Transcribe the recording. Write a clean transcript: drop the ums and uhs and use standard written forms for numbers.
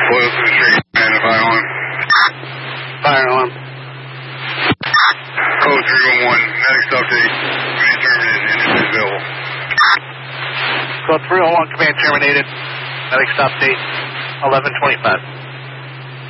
Close to the street, and a fire alarm. Fire alarm. Code 311, next update. Command terminated, engine is available. Code 301, command terminated. Medics update 11:25.